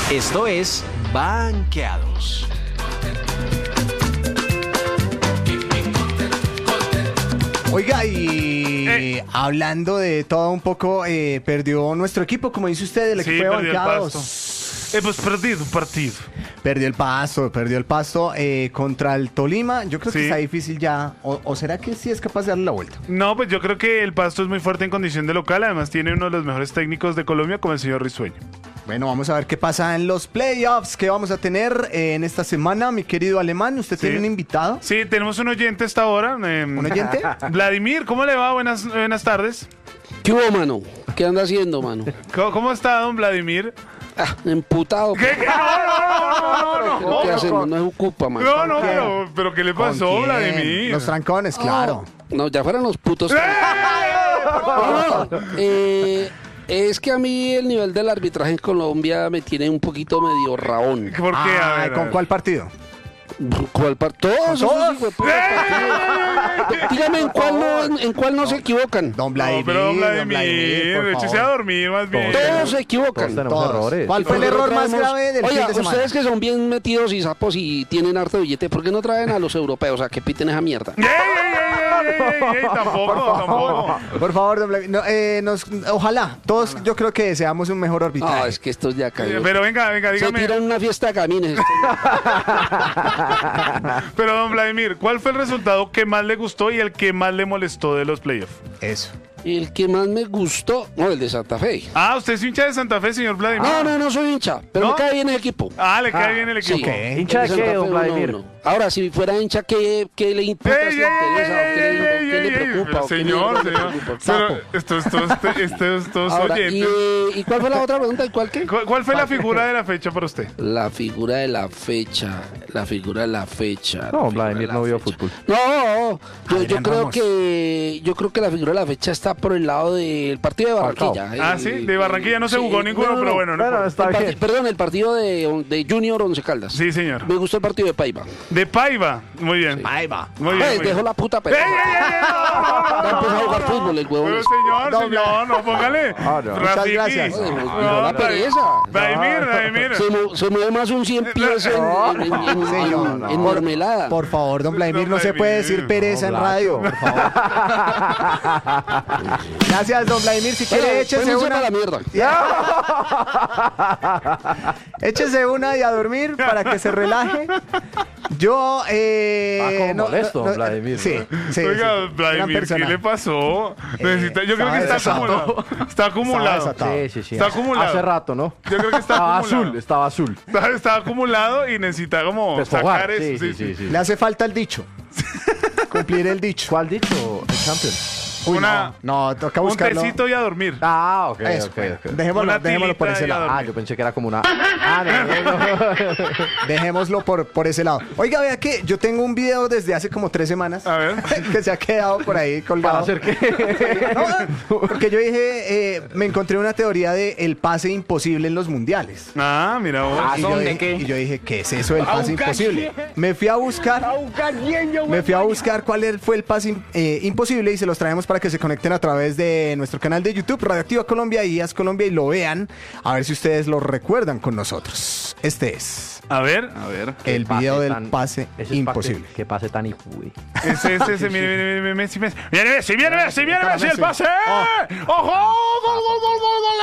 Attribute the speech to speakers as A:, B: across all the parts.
A: Esto es Banqueados.
B: Oiga, y hablando de todo un poco, perdió nuestro equipo, como dice usted, el equipo de Banqueados.
C: Pues perdido un partido.
B: Perdió el pasto contra el Tolima. Yo creo que está difícil ya. ¿O será que sí es capaz de darle la vuelta?
C: No, pues yo creo que el Pasto es muy fuerte en condición de local. Además tiene uno de los mejores técnicos de Colombia, como el señor Risueño.
B: Bueno, vamos a ver qué pasa en los playoffs que vamos a tener en esta semana, mi querido Alemán. ¿Usted tiene un invitado?
C: Sí, tenemos un oyente hasta ahora.
B: ¿Un oyente?
C: Vladimir, ¿cómo le va? Buenas tardes.
D: ¿Qué hubo, mano? ¿Qué anda haciendo, mano?
C: ¿Cómo está, don Vladimir?
D: Emputado.
C: ¿Qué? No,
D: ¿Qué hacemos? No se ocupa, mano.
C: No, pero ¿qué le pasó, Vladimir?
B: Los trancones, claro.
D: No, ya fueran los putos. Es que a mí el nivel del arbitraje en Colombia me tiene un poquito medio rabón.
C: ¿Por qué? A ver,
B: ¿Con cuál partido?
D: ¿Cuál todos esos hijueputas partidos. Dígame en cuál no se equivocan.
B: Don Vladimir,
C: pero don Vladimir, échese a dormir más bien.
D: Todos se equivocan.
B: Todos. Errores. ¿Cuál fue el error más grave del fin de semana?
D: Ustedes que son bien metidos y sapos y tienen harto billete, ¿por qué no traen a los europeos a que piten esa mierda?
C: Tampoco.
B: Por favor, don Vladimir. Ojalá, todos yo creo que deseamos un mejor arbitraje.
D: No, es que estos ya cayó.
C: Pero venga, dígame.
D: Se tiran una fiesta de camines.
C: Pero don Vladimir, ¿cuál fue el resultado que más le gustó y el que más le molestó de los playoffs?
B: Eso.
D: El que más me gustó, el de Santa Fe.
C: ¿Usted es hincha de Santa Fe, señor Vladimir?
D: No soy hincha, pero me cae bien el equipo.
C: Le cae bien el equipo.
D: Sí.
E: ¿Hincha de qué, don Vladimir?
D: No. Ahora, si fuera hincha, ¿qué le importa? ¿Qué le preocupa?
C: Señor. Pero estos oyentes.
D: ¿Y cuál fue la otra pregunta?
C: ¿Cuál fue la figura de la fecha para usted?
D: La figura de la fecha.
E: No, Vladimir no vio fútbol.
D: No, yo creo que la figura de la fecha está por el lado del partido de Barranquilla.
C: Sí, de Barranquilla no se jugó ninguno, pero bueno.
E: Bueno, está bien.
D: Perdón, el partido de Junior Once Caldas.
C: Sí, señor.
D: Me gustó el partido de Paiva.
C: De Paiva, muy bien.
B: Paiva.
C: Muy bien.
D: Dejó la puta pelota. Ya empezó a jugar fútbol el huevón.
C: Pero señor, no, póngale.
B: Muchas gracias.
D: La pereza.
C: Vladimir.
D: Se mueve más un 100 pies en mermelada.
B: Por favor, don Vladimir, no se puede decir pereza en radio, por favor. Gracias, don Vladimir. Si quiere, échese una.
D: La mierda.
B: Échese una y a dormir para que se relaje. Yo,
E: como molesto, Vladimir.
B: Sí.
C: Oiga, Vladimir, ¿qué le pasó? Yo creo que está acumulado.
E: Sí.
C: Está acumulado.
E: Hace rato, ¿no?
C: Yo creo que estaba acumulado.
E: Estaba azul.
C: Está acumulado y necesita como
E: Desfogar.
C: sacar eso. Sí.
B: Le hace falta el dicho. Cumplir el dicho.
E: ¿Cuál dicho? El champion.
B: No, toca buscarlo.
C: Un tecito y a dormir.
E: Ok.
B: Eso, dejémoslo por ese lado.
E: Yo pensé que era como una...
B: Dejémoslo por ese lado. Oiga, vea que yo tengo un video desde hace como 3 semanas.
C: A ver.
B: Que se ha quedado por ahí colgado.
E: ¿Para hacer qué?
B: Porque yo dije, me encontré una teoría de el pase imposible en los mundiales.
C: Mira vos.
B: Y yo dije, ¿qué es eso del pase imposible? Me fui a buscar cuál fue el pase imposible y se los traemos para que se conecten a través de nuestro canal de YouTube, Radioactiva Colombia y AS Colombia, y lo vean, a ver si ustedes lo recuerdan con nosotros. Este es.
C: A ver.
B: El video del pase imposible.
E: Qué pase tan hijuy.
C: Ese, mire, Messi. Viene Messi, el pase. ¡Ojo! ¡Gol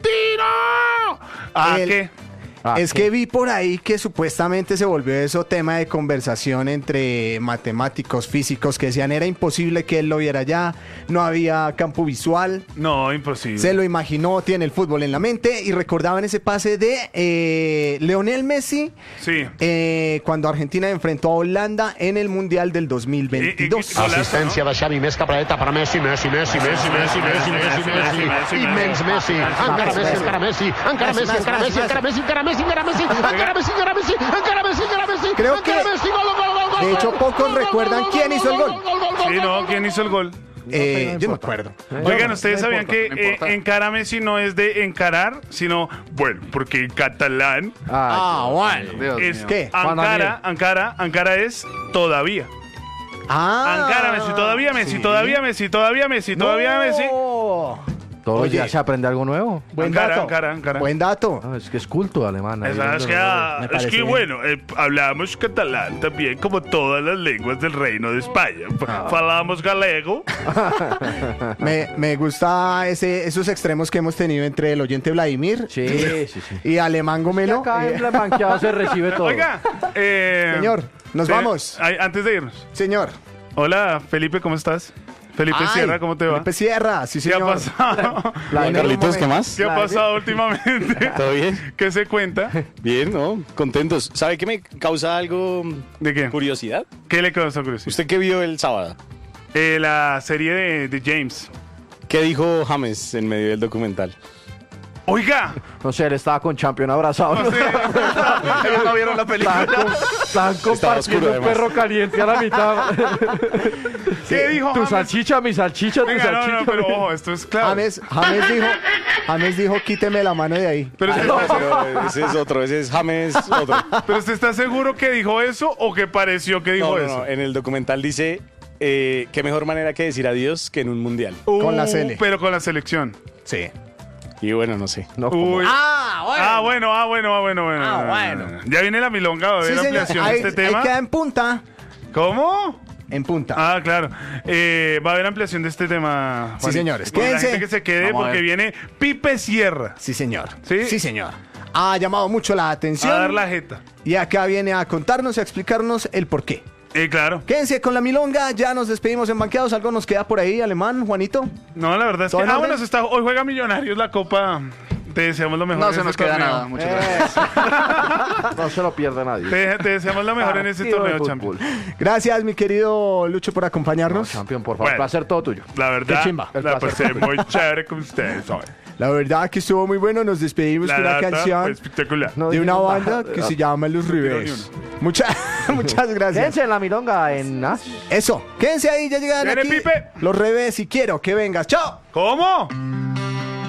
C: de Argentina! ¿Qué?
B: Es que vi por ahí que supuestamente se volvió eso tema de conversación entre matemáticos, físicos, que decían era imposible que él lo viera ya, no había campo visual.
C: No, imposible.
B: Se lo imaginó, tiene el fútbol en la mente y recordaban ese pase de Lionel Messi cuando Argentina enfrentó a Holanda en el Mundial del 2022.
F: Assistència de Xavi, més capradeta per Messi. Immens Messi. Encara Messi.
B: Creo que, de hecho, pocos recuerdan quién hizo el gol.
C: Sí, no, ¿quién hizo el gol?
B: Yo no me acuerdo.
C: Oigan, ¿ustedes sabían que encara Messi no es de encarar, sino, porque en catalán
B: bueno.
C: es
B: ¿qué?
C: Ankara es todavía. Ankara Messi, todavía Messi.
E: Todos los
B: Oye.
E: días se aprende algo nuevo.
B: Buen
C: Ankara,
B: dato.
C: Ankara, Ankara.
B: Buen dato.
E: No, es que es culto alemán. ahí
C: Es
E: es
C: que,
E: donde-
C: es
B: parece
C: que
B: bien.
C: bueno, hablamos catalán también, como todas las lenguas del Reino de España. Falamos galego.
B: Me gusta esos extremos que hemos tenido entre el oyente Vladimir
E: Sí, sí, sí.
B: y Alemán Gomelo.
E: Acá en Banqueado se recibe todo.
C: Oiga,
B: Señor, nos vamos.
C: Antes de irnos.
B: Señor.
C: Hola, Felipe, ¿cómo estás? Felipe
B: Ay,
C: Sierra, ¿cómo te va?
B: Felipe Sierra, sí,
C: ¿Qué ha
B: señor.
C: pasado?
B: Vladimir,
G: Carlitos,
B: un
G: ¿qué
B: momento.
G: más?
C: ¿Qué ha pasado últimamente?
G: ¿Todo bien?
C: ¿Qué se cuenta?
G: Bien, ¿no? Contentos. ¿Sabe qué me causa algo
C: ¿De qué?
G: curiosidad?
C: ¿Qué le causa curiosidad?
G: ¿Usted qué vio el sábado?
C: La serie de James.
G: ¿Qué dijo James en medio del documental?
C: Oiga,
E: No sé, él estaba con Champion abrazado.
C: no sé, ellos no vieron la película.
E: Estaban compartiendo
G: oscuro,
E: un
G: además.
E: perro caliente a la mitad.
C: ¿Qué dijo
E: Tu
C: James?
E: salchicha, mi salchicha, tu
C: Venga,
E: salchicha.
C: no, pero ojo, esto es claro.
B: James dijo, quíteme la mano de ahí.
C: Pero usted,
G: Pero ese es otro, ese es James otro.
C: pero usted está seguro que dijo eso o que pareció que dijo
G: No, no,
C: eso?
G: no. En el documental dice qué mejor manera que decir adiós que en un mundial.
B: Con la Sele.
C: Pero con la selección.
B: Sí.
G: Y bueno, no sé.
E: No, como-
C: Uy. Ah, bueno. Ya viene la milonga, va a haber
B: Sí, señor.
C: ampliación de
B: Ahí,
C: este
B: ahí
C: tema.
B: queda en punta.
C: ¿Cómo?
B: En punta.
C: Ah, claro. Va a haber ampliación de este tema.
B: Sí,
C: Juanito.
B: señores.
C: Bueno, la
B: Quédense.
C: gente que se quede
E: Vamos a
C: porque
E: ver.
C: viene Pipe Sierra
B: Sí, señor.
C: ¿Sí?
B: Sí, señor. Ha llamado mucho la
C: a
B: atención.
C: dar la jeta.
B: Y acá viene a contarnos y a explicarnos el porqué.
C: Claro.
B: Quédense con la milonga, ya nos despedimos en Banqueados. ¿Algo nos queda por ahí, Alemán, Juanito?
C: No, la verdad es que.
B: ¿Todo en orden?
C: Bueno, hoy juega Millonarios la Copa. Te deseamos lo mejor.
H: No
C: en
H: se
C: ese
H: nos queda
C: torneo.
H: nada, muchas gracias.
E: no se lo pierde nadie.
C: Te deseamos lo mejor en ese
E: Partido de
C: torneo,
E: fútbol.
C: champion.
B: Gracias, mi querido Lucho, por
E: No,
B: acompañarnos.
E: Champion, por favor.
C: Bueno.
E: Placer todo tuyo.
C: La verdad,
B: Qué chimba.
C: la pasé muy chévere con ustedes hoy.
B: La verdad que estuvo muy bueno. Nos despedimos
C: La
B: con una
C: data
B: canción
C: fue espectacular.
E: No
B: de una
E: dijimos
B: banda
E: nada.
B: que se llama Los Rivers. Muchas gracias.
E: Quédense en la milonga en As.
B: Eso, quédense ahí, ya llegan
C: Viene
B: aquí.
C: Pipe.
B: Los Revés y quiero que vengas. ¡Chao!
C: ¿Cómo?